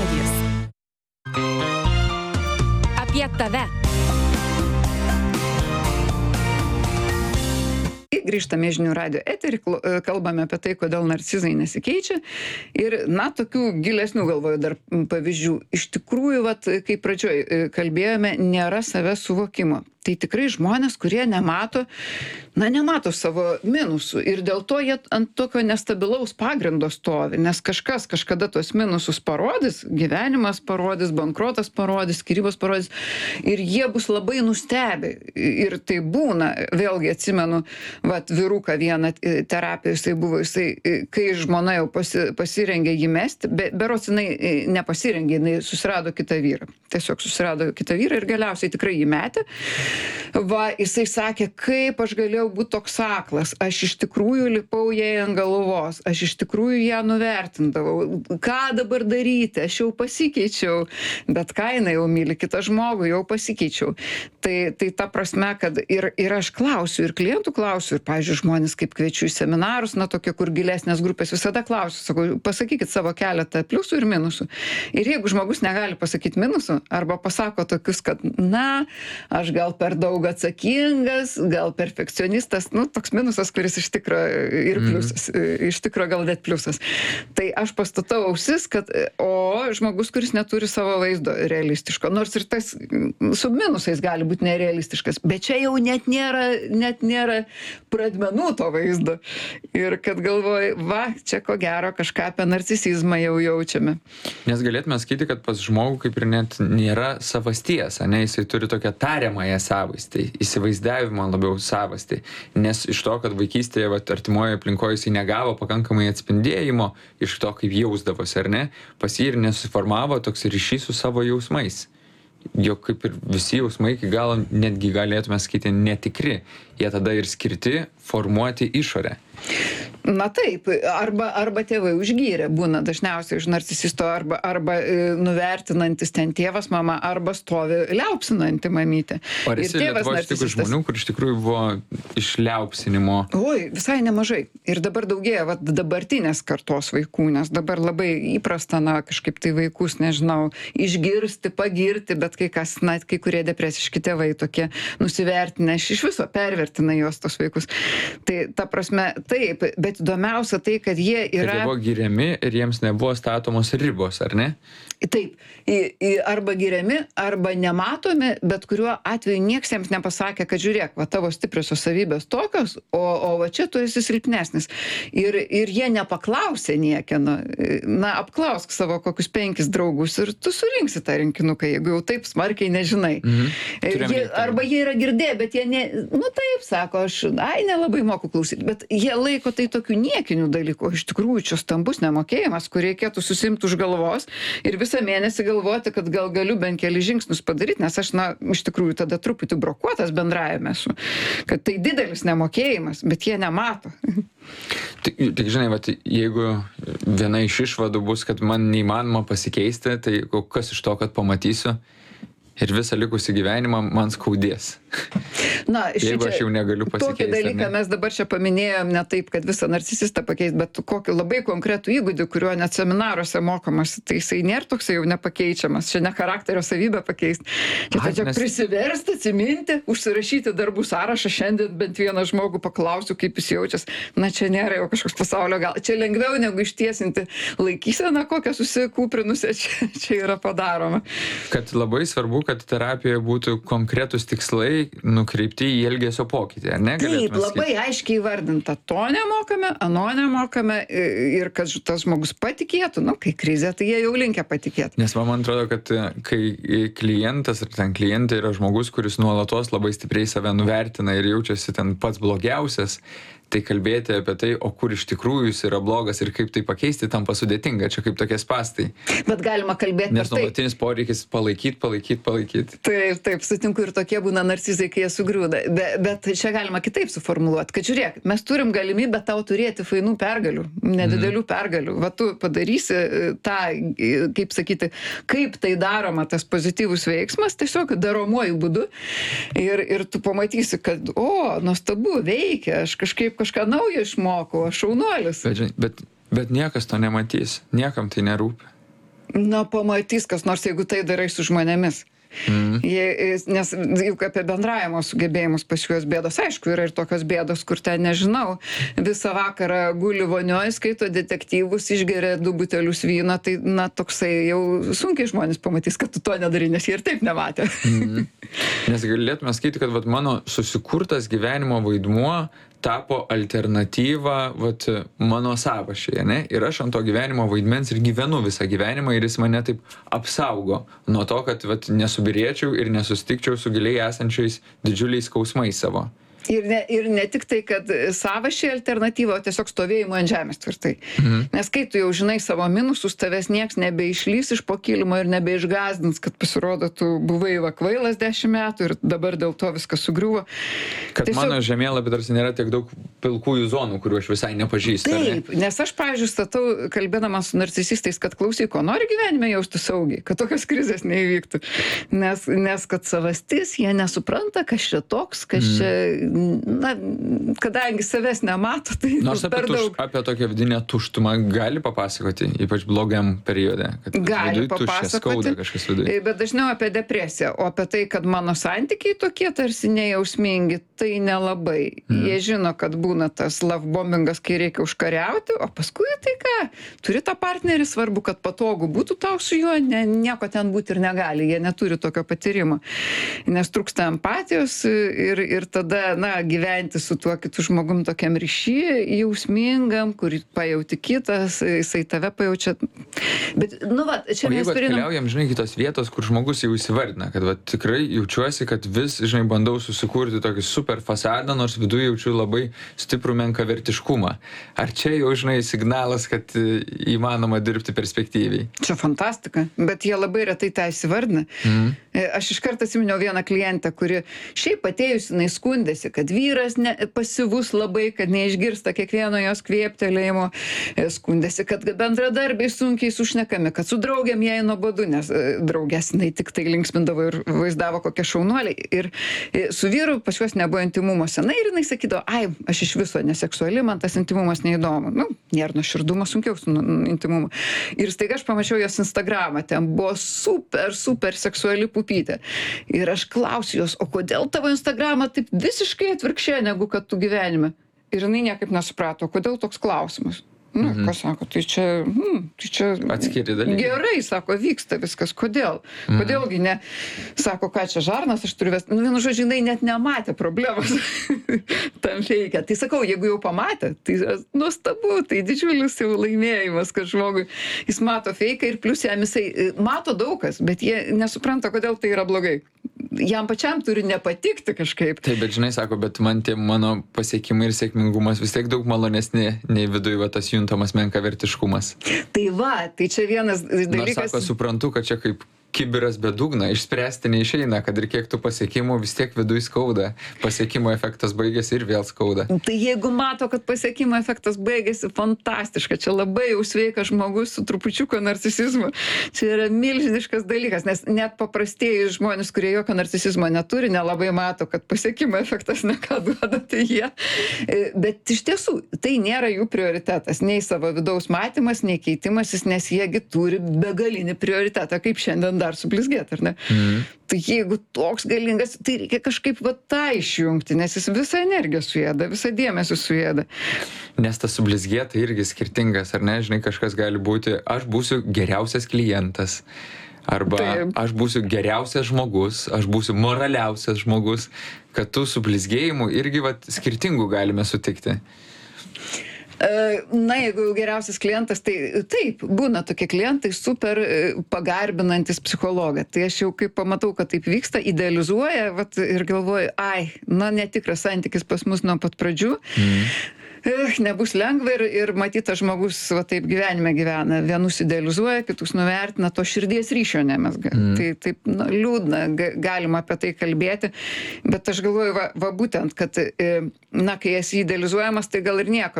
radijas. Apie tave. Grįžtame į Žinių radijo eterį, kalbame apie tai, kodėl narcizai nesikeičia. Ir, tokių gilesnių galvoju dar pavyzdžių. Iš tikrųjų, kaip pradžioj kalbėjome, nėra savęs suvokimo. Tai tikrai žmonės, kurie nemato savo minusų. Ir dėl to jie ant tokio nestabilaus pagrindo stovi. Nes kažkas kažkada tuos minusus parodys, gyvenimas parodys, bankrotas parodys, skyrybos parodys. Ir jie bus labai nustebę. Ir tai būna, vėlgi atsimenu, vyruką vieną terapiją, kai žmona jau pasirengė jį mesti, berods jinai nepasirengė, jinai susirado kitą vyrą. Tiesiog susirado kitą vyrą ir galiausiai tikrai jį metė. Jisai sakė, kaip aš galėjau būti toks aklas, aš iš tikrųjų lipau jai ant galvos, aš iš tikrųjų ją nuvertindavau, ką dabar daryti, aš jau pasikeičiau, bet ką jinai jau myli kitą žmogų, jau pasikeičiau. Tai ta prasme, kad ir aš klausiu, ir klientų klausiu, ir, pavyzdžiui, žmonės kaip kviečiu į seminarus, tokie, kur gilesnės grupės, visada klausiu, sakau, pasakykit savo keletą pliusų ir minusų. Ir jeigu žmogus negali pasakyti minusų, arba pasako tokius, kad, aš gal per daug atsakingas, gal perfekcionistas, toks minusas, kuris iš tikro ir pliusas, iš tikro gal net pliusas. Tai aš pastatau ausis, o žmogus, kuris neturi savo vaizdo realistiško, nors ir tas su minusais gali būti nerealistiškas, bet čia jau net nėra pradmenų to vaizdo. Ir kad galvoju, čia ko gero kažką apie narcisizmą jau jaučiame. Nes galėtume sakyti, kad pas žmogų kaip ir net nėra savasties, jisai turi tokią tariamąją savastį, įsivaizdavimą labiau savastį. Nes iš to, kad vaikystėje artimoje aplinkoje jisai negavo pakankamai atspindėjimo iš to, kaip jausdavosi, ar ne, pas jį ir nesuformavo toks ryšys su savo jausmais. Jo kaip ir visi jausmai iki galo netgi galėtume sakyti netikri. Jie tada ir skirti formuoti išorę. Taip, arba tėvai užgyrė, būna dažniausiai už narcisisto, arba nuvertinantis ten tėvas, mama, arba stovi liaupsinanti mamytė. Ar esi Lietuvoje ištikus žmonių, kur iš tikrųjų buvo iš liaupsinimo? Oi, visai nemažai. Ir dabar daugėja dabartinės kartos vaikų, nes dabar labai įprasta, kažkaip tai vaikus, nežinau, išgirsti, pagirti, bet kai kurie depresiški tėvai tokie nusivertinę, iš viso pervertina juos tos vaikus. Tai ta prasme, taip, bet įdomiausia tai, kad jie yra... Kad jie buvo giriami ir jiems nebuvo statomos ribos, ar ne? Taip, arba giriami, arba nematomi, bet kuriuo atveju nieks jiems nepasakė, kad žiūrėk, tavo stipriosios savybės tokios, o čia tu esi silpnesnis. Ir jie nepaklausė niekieno. Apklausk savo kokius 5 draugus ir tu surinksi tą rinkinuką, jeigu jau taip smarkiai nežinai. Arba jie yra girdėję, bet jie taip sako, aš nelabai moku klausyti, bet jie laiko tai tokių niekinių dalykų. Iš tikrųjų, čia stambus nemokėjimas, kur reikėtų susimti už galvos ir visą mėnesį galvoti, kad gal galiu bent keli žingsnius padaryti, nes aš, iš tikrųjų, tada truputį brokuotas bendravime esu. Kad tai didelis nemokėjimas, bet jie nemato. Tik žinai, jeigu viena iš išvadų bus, kad man neįmanoma pasikeisti, tai kas iš to, kad pamatysiu ir visą likusį gyvenimą man skaudės. Jeigu aš jau negaliu pasikeisti. Tokį dalyką mes dabar čia paminėjom ne taip, kad visą narcisistą pakeisti, bet kokį labai konkretų įgūdį, kuriuo net seminaruose mokomasi, tai jisai nėra toks jau nepakeičiamas. Čia ne charakterio savybę pakeisti. Čia tiesiog prisiversti, atsiminti, užsirašyti darbų sąrašą, šiandien bent vieną žmogų paklausiu, kaip jis jaučias. Čia nėra jau kažkoks pasaulio gal. Čia lengviau negu ištiesinti laikyseną, kokią susikūprinusią čia yra padaroma. Kad labai svarbu, kad terapijoje būtų konkretus tikslai nukreipti į elgesio pokytį, ar ne? Taip, labai aiškiai įvardinta. To nemokame, ano nemokame ir kad tas žmogus patikėtų. Kai krizė, tai jie jau linkę patikėti. Nes man atrodo, kad kai klientas ar ten klientė yra žmogus, kuris nuolatos labai stipriai save nuvertina ir jaučiasi ten pats blogiausias, tai kalbėti apie tai, o kur iš tikrųjų jis yra blogas ir kaip tai pakeisti, tampa sudėtinga. Čia kaip tokie spastai. Bet galima kalbėti. Nes nuolatinis poreikis palaikyti. Taip, sutinku, ir tokie būna narcizai, kai jie sugriūda. Bet čia galima kitaip suformuluoti, kad žiūrėk, mes turim galimybę tau turėti fainų pergalių, nedidelių pergalių. Tu padarysi tą, kaip sakyti, kaip tai daroma tas pozityvus veiksmas, tiesiog daromuoju būdu. Ir tu pamatysi, kad, nuostabu, veikia, aš kažką naujo išmokau, aš šaunuolis. Bet niekas to nematys, niekam tai nerūpi. Na, pamatys kas nors, jeigu tai darai su žmonėmis. Nes juk apie bendravimo sugebėjimus pas juos bėdos, aišku, yra ir tokios bėdos, kur ten, nežinau, visą vakarą guli vonioj, skaito detektyvus, išgeria 2 butelius vyno, tai, na, toksai jau sunkiai žmonės pamatys, kad tu to nedarai, nes jie ir taip nematė. Nes galėtume skaityti, kad vat, mano susikurtas gyvenimo vaidmuo tapo alternatyva vat, mano sąvašėje, ne? Ir aš ant to gyvenimo vaidmens ir gyvenu visą gyvenimą ir jis mane taip apsaugo nuo to, kad vat, nesubirėčiau ir nesusitikčiau su giliai esančiais didžiuliais skausmais savo. Ir ne tik tai, kad sąvašė alternatyva, o tiesiog stovėjimo ant žemės tvirtai. Nes kai tu jau žinai savo minusus, tavęs nieks nebeišlys iš po kilimo ir nebeišgazdins, kad pasirodo, tu buvai kvailas 10 metų ir dabar dėl to viskas sugriuvo. Kad mano žemėlapį tarsi nėra tiek daug pilkųjų zonų, kurių aš visai nepažįstu. Taip, nes aš, pavyzdžiui, statau, kalbėdamas su narcisistais, kad klausyk, ko nori gyvenime jausti saugiai, kad tokios krizės neįvyktų. Nes kad savastis, jie nesupranta, kas čia toks, kas čia, na, kadangi savęs nemato, tai nors per daug. Apie tokią vidinę tuštumą gali papasakoti, ypač blogam periode. Kad gali tuščia, papasakoti, skauda kažkas viduje. Bet dažniau apie depresiją, o apie tai, kad mano santykiai tokie tarsi nejausmingi, tai nelabai. Jie žino, kad būna tas love bombingas, kai reikia užkariauti, o paskui tai ką, turi tą partnerį, svarbu, kad patogu būtų tau su juo, nieko ten būti ir negali, jie neturi tokio patyrimo. Nes trūksta empatijos ir tada, na, gyventi su tuo kitu žmogum tokiam ryšy, jausmingam, kurį pajauti kitas, jisai tave pajaučia. Bet, nu, va, čia mes turim... O jeigu turim... atkeliaujam, žinai, kitos vietos, kur žmogus jau įsivardina, kad va, tikrai jaučiuosi, kad vis, žinai, bandau susikurti tokį super fasadą, nors viduje jaučiu labai stiprų menkavertiškumą. Ar čia jau, žinai, signalas, kad įmanoma dirbti perspektyviai? Čia fantastika, bet jie labai retai tą įsivardina. Aš iškart atsiminiau vieną klientę, kuri šiaip atėjusi, jinai skundėsi, kad vyras pasyvus labai, kad neišgirsta kiekvieno jos kvėptelėjimo, skundėsi, kad bendradarbiai sunkiai sušnekami, kad su draugėm jai nuobodu, nes draugės jinai tik tai linksmindavo ir vaizdavo kokie šaunuoliai. Ir su vyru pas juos nebuvo intimumo senai ir jinai sakydavo, ai, aš iš viso neseksuali, man tas intimumas neįdomu. Nu, nėra nuoširdumo, sunkiau su intimumu. Ir staiga aš pamačiau jos Instagramą, ten buvo super seksuali pupytė. Ir aš klausiu jos, o kodėl tavo Instagramą taip visiškai atvirkščiai, negu kad tu gyvenime? Ir jinai niekaip nesuprato, kodėl toks klausimas. Nu, ką sako, tai čia atskiri dalykai. Gerai, sako, vyksta viskas, kodėl? Kodėlgi ne, sako, ką čia žarnas, aš turiu vesti. Nu, vienu žodžiu, jinai net nematė problemos tam feike. Tai sakau, jeigu jau pamatė, tai nuostabu, tai didžiulis jau laimėjimas, kad žmogui jis mato feiką ir plius jam jisai mato daugas, bet jie nesupranta, kodėl tai yra blogai. Jam pačiam turi nepatikti kažkaip. Taip, bet žinai, sako, bet man tie mano pasiekimai ir sėkmingumas vis tiek daug malonesni nei viduje va tas juntamas menkavertiškumas. Tai va, tai čia vienas dalykas. Nors sako, suprantu, kad čia kaip kibiras be dugno, išspręsti neišeina, kad ir kiek tų pasiekimų vis tiek viduj skauda. Pasiekimo efektas baigėsi ir vėl skauda. Tai jeigu mato, kad pasiekimo efektas baigėsi, fantastiška. Čia labai jau sveikas žmogus su trupučiuko narcisizmu. Čia yra milžiniškas dalykas, nes net paprastieji žmonės, kurie jokio narcisizmo neturi, nelabai mato, kad pasiekimo efektas neką duoda, tai jie. Bet iš tiesų, tai nėra jų prioritetas. Nei savo vidaus matymas, nei keitimasis, nes jiegi turi begalinį prioritetą, kaip šiandien dar sublizgėti, ar ne? Tai jeigu toks galingas, tai reikia kažkaip va tą išjungti, nes jis visą energiją suėda, visą dėmesį suėda. Nes tas sublizgėta irgi skirtingas, ar ne? Žinai, kažkas gali būti, aš būsiu geriausias klientas. Arba taip, aš būsiu geriausias žmogus, aš būsiu moraliausias žmogus, kad tų sublizgėjimų irgi va skirtingų galime sutikti. Na, jeigu geriausias klientas, tai taip, būna tokie klientai super pagarbinantis psichologą. Tai aš jau kaip pamatau, kad taip vyksta, idealizuoja vat, ir galvoju, ai, na, netikras santykis pas mus nuo pat pradžių. Nebus lengva ir matyt, tas žmogus va taip gyvenime gyvena. Vienus idealizuoja, kitus nuvertina, to širdies ryšio nemezga. Tai taip, na, liūdna, galima apie tai kalbėti, bet aš galvoju, va būtent, kad, na, kai esi idealizuojamas, tai gal ir nieko, bet kai esi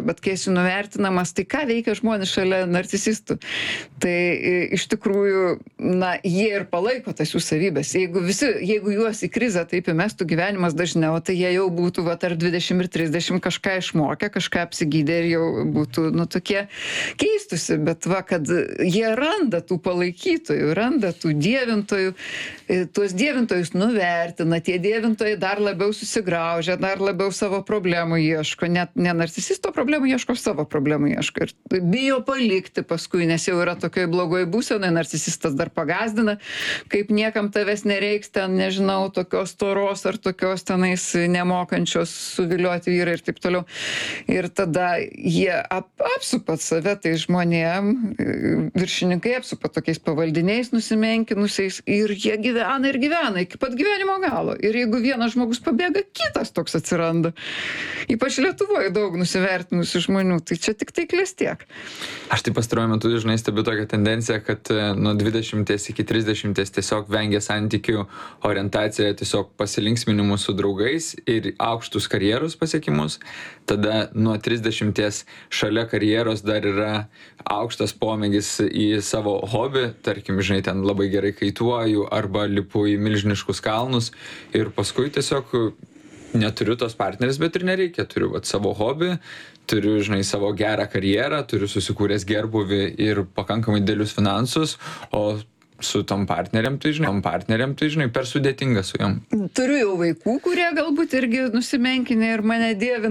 jaučiasi nuvertinamas, tai ką veikia žmonės šalia narcisistų? Tai iš tikrųjų, na, jie ir palaiko tas jų savybės. Jeigu juos į krizę taip įmestų gyvenimas dažniau, tai jie jau būtų va tarp 20 ir 30 kažką išmokę, kažką apsigydę ir jau būtų, nu, tokie keistusi. Bet va, kad jie randa tų palaikytojų, randa tų dievintojų, tuos dievintojus nuvertina, tie dievintojai dar labiau susigraužia, dar labiau savo problemų ieško, net ne narcisisto problemų ieško, savo problemų ieško. Ir bijo palikti paskui, nes jau yra tokioj blogoj būsenoj, narcisistas dar pagazdina, kaip niekam tavęs nereiks, ten, nežinau, tokios storos ar tokios tenais nemokančios suvilioti vyrai ir taip toliau. Ir tada jie apsupa save tai žmonėm, viršininkai apsupa tokiais pavaldiniais nusimenkinusiais ir jie gyvena ir gyvena iki pat gyvenimo galo. Ir jeigu vienas žmogus pabėga, kitas toks atsiranda. Ypač Lietuvoje daug nusivertinusių žmonių, tai čia tik tai klestiek. Aš tai pastaruoju metu dažnai stebiu tokią tendenciją, kad nuo 20 iki 30 tiesiog vengia santykių, orientacija tiesiog pasilinksminimų su draugais ir aukštus karjeros pasiekimus. Tada nuo 30 šalia karjeros dar yra aukštas pomėgis į savo hobį, tarkim, žinai, ten labai gerai kaituoju arba lipu į milžiniškus kalnus ir paskui tiesiog neturiu tos partneris, bet ir nereikia, turiu vat savo hobį, turiu, žinai, savo gerą karjerą, turiu susikūręs gerbuvį ir pakankamai didelius finansus, o su tom partneriam, tai žinai, per sudėtinga su jom. Turiu jau vaikų, kurie galbūt irgi nusimenkinę ir mane dievina.